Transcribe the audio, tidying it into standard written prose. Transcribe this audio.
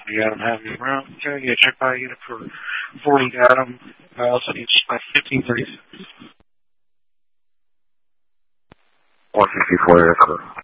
the Atom having around. Okay, yeah, check by unit for 40 Atom. I also need by 1536. 154, yes, sir.